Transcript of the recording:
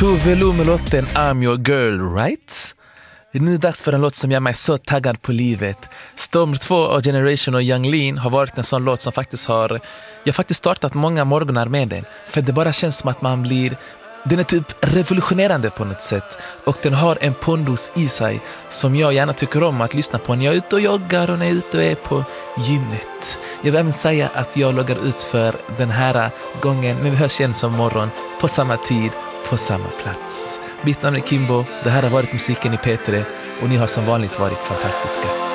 Tove Lo med låten I'm your girl, right? Det är nu dags för en låt som gör mig så taggad på livet. Storm 2 av Generation och Yung Lean har varit en sån låt som jag faktiskt startat många morgonar med den. För det bara känns som att den är typ revolutionerande på något sätt. Och den har en pondus i sig som jag gärna tycker om att lyssna på när jag är ute och joggar och när jag är ute och är på gymmet. Jag vill även säga att jag loggar ut för den här gången när vi hörs igen som morgon på samma tid, på samma plats. Mitt namn är Kimbo, det här har varit musiken i P3 och ni har som vanligt varit fantastiska.